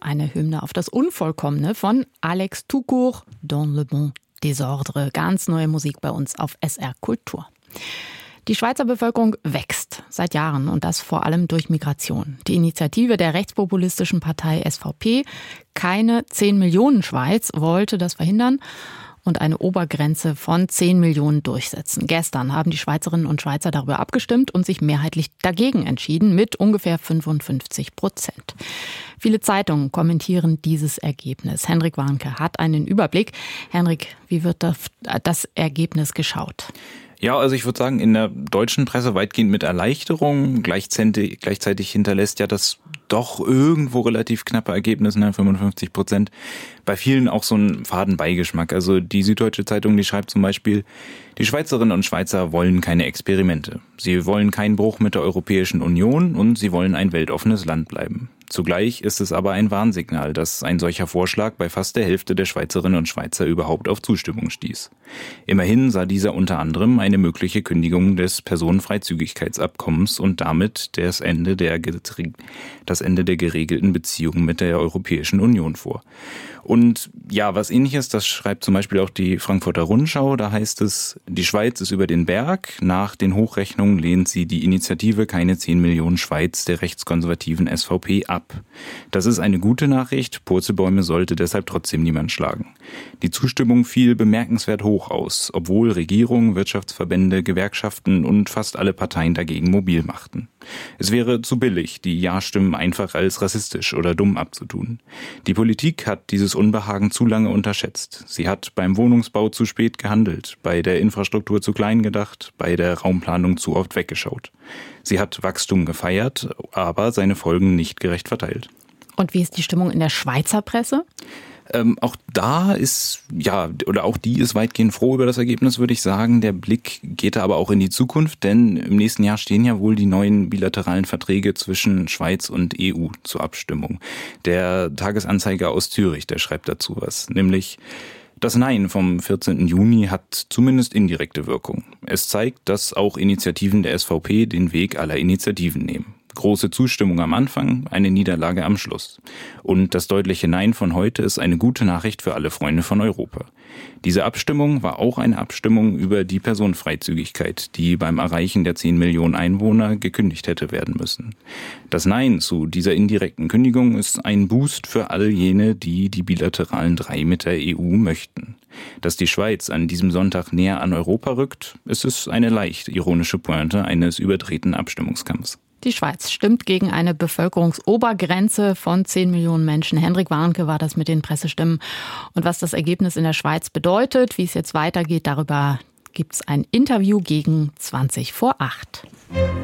eine Hymne auf das Unvollkommene von Alex Toucourt, Dans le bon désordre. Ganz neue Musik bei uns auf SR Kultur. Die Schweizer Bevölkerung wächst seit Jahren und das vor allem durch Migration. Die Initiative der rechtspopulistischen Partei SVP, keine 10 Millionen Schweiz, wollte das verhindern und eine Obergrenze von 10 Millionen durchsetzen. Gestern haben die Schweizerinnen und Schweizer darüber abgestimmt und sich mehrheitlich dagegen entschieden mit ungefähr 55%. Viele Zeitungen kommentieren dieses Ergebnis. Henrik Warnke hat einen Überblick. Henrik, wie wird das Ergebnis geschaut? Ja, also ich würde sagen, in der deutschen Presse weitgehend mit Erleichterung. Gleichzeitig hinterlässt ja das doch irgendwo relativ knappe Ergebnis, 55%, bei vielen auch so einen faden Beigeschmack. Also die Süddeutsche Zeitung, die schreibt zum Beispiel, die Schweizerinnen und Schweizer wollen keine Experimente. Sie wollen keinen Bruch mit der Europäischen Union und sie wollen ein weltoffenes Land bleiben. Zugleich ist es aber ein Warnsignal, dass ein solcher Vorschlag bei fast der Hälfte der Schweizerinnen und Schweizer überhaupt auf Zustimmung stieß. Immerhin sah dieser unter anderem eine mögliche Kündigung des Personenfreizügigkeitsabkommens und damit das Ende der geregelten Beziehungen mit der Europäischen Union vor. Und ja, was Ähnliches, das schreibt zum Beispiel auch die Frankfurter Rundschau. Da heißt es, die Schweiz ist über den Berg. Nach den Hochrechnungen lehnt sie die Initiative Keine 10 Millionen Schweiz der rechtskonservativen SVP ab. Das ist eine gute Nachricht. Purzelbäume sollte deshalb trotzdem niemand schlagen. Die Zustimmung fiel bemerkenswert hoch aus, obwohl Regierung, Wirtschaftsverbände, Gewerkschaften und fast alle Parteien dagegen mobil machten. Es wäre zu billig, die Ja-Stimmen einfach als rassistisch oder dumm abzutun. Die Politik hat dieses Unbehagen zu lange unterschätzt. Sie hat beim Wohnungsbau zu spät gehandelt, bei der Infrastruktur zu klein gedacht, bei der Raumplanung zu oft weggeschaut. Sie hat Wachstum gefeiert, aber seine Folgen nicht gerecht verteilt. Und wie ist die Stimmung in der Schweizer Presse? Auch die ist weitgehend froh über das Ergebnis, würde ich sagen. Der Blick geht da aber auch in die Zukunft, denn im nächsten Jahr stehen ja wohl die neuen bilateralen Verträge zwischen Schweiz und EU zur Abstimmung. Der Tagesanzeiger aus Zürich, der schreibt dazu was, nämlich: Das Nein vom 14. Juni hat zumindest indirekte Wirkung. Es zeigt, dass auch Initiativen der SVP den Weg aller Initiativen nehmen. Große Zustimmung am Anfang, eine Niederlage am Schluss. Und das deutliche Nein von heute ist eine gute Nachricht für alle Freunde von Europa. Diese Abstimmung war auch eine Abstimmung über die Personenfreizügigkeit, die beim Erreichen der 10 Millionen Einwohner gekündigt hätte werden müssen. Das Nein zu dieser indirekten Kündigung ist ein Boost für all jene, die die bilateralen 3 mit der EU möchten. Dass die Schweiz an diesem Sonntag näher an Europa rückt, ist es eine leicht ironische Pointe eines überdrehten Abstimmungskampfs. Die Schweiz stimmt gegen eine Bevölkerungsobergrenze von 10 Millionen Menschen. Henrik Warnke war das mit den Pressestimmen. Und was das Ergebnis in der Schweiz bedeutet, wie es jetzt weitergeht, darüber gibt es ein Interview gegen 7:20.